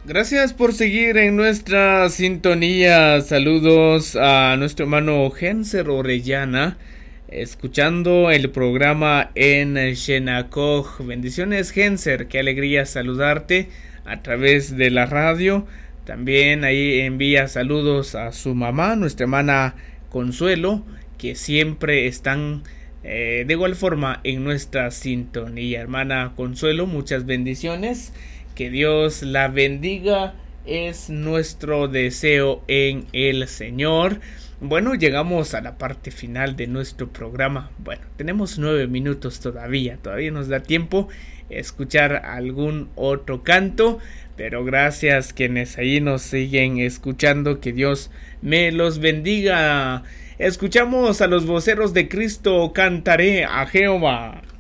Gracias por seguir en nuestra sintonía. Saludos a nuestro hermano Genser Orellana, escuchando el programa en Xenacoj. Bendiciones, Genser, qué alegría saludarte a través de la radio. También ahí envía saludos a su mamá, nuestra hermana Consuelo, que siempre están de igual forma en nuestra sintonía. Hermana Consuelo, muchas bendiciones. Que Dios la bendiga es nuestro deseo en el Señor. Bueno, llegamos a la parte final de nuestro programa. Bueno, tenemos 9 minutos todavía nos da tiempo escuchar algún otro canto, pero gracias quienes ahí nos siguen escuchando, que Dios me los bendiga. Escuchamos a los voceros de Cristo, cantaré a Jehová.